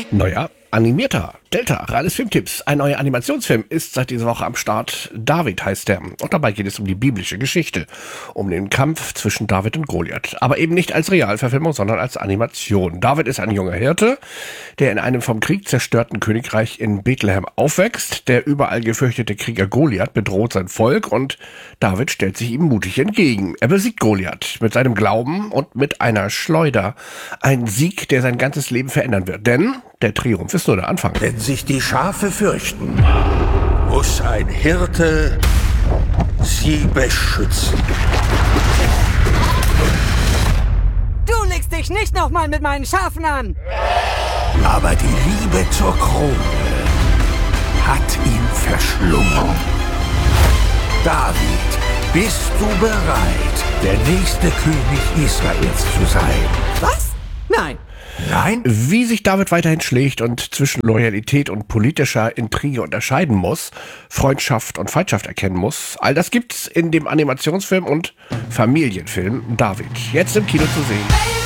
Neuer animierter Delta, reales Filmtipps. Ein neuer Animationsfilm ist seit dieser Woche am Start. David heißt er. Und dabei geht es um die biblische Geschichte. Um den Kampf zwischen David und Goliath. Aber eben nicht als Realverfilmung, sondern als Animation. David ist ein junger Hirte, der in einem vom Krieg zerstörten Königreich in Bethlehem aufwächst. Der überall gefürchtete Krieger Goliath bedroht sein Volk und David stellt sich ihm mutig entgegen. Er besiegt Goliath mit seinem Glauben und mit einer Schleuder. Ein Sieg, der sein ganzes Leben verändern wird. Denn der Triumph ist nur der Anfang. Wenn sich die Schafe fürchten, muss ein Hirte sie beschützen. Du legst dich nicht nochmal mit meinen Schafen an! Aber die Liebe zur Krone hat ihn verschlungen. David, bist du bereit, der nächste König Israels zu sein? Was? Nein! Nein? Wie sich David weiterhin schlägt und zwischen Loyalität und politischer Intrige unterscheiden muss, Freundschaft und Feindschaft erkennen muss, all das gibt's in dem Animationsfilm und Familienfilm David. Jetzt im Kino zu sehen.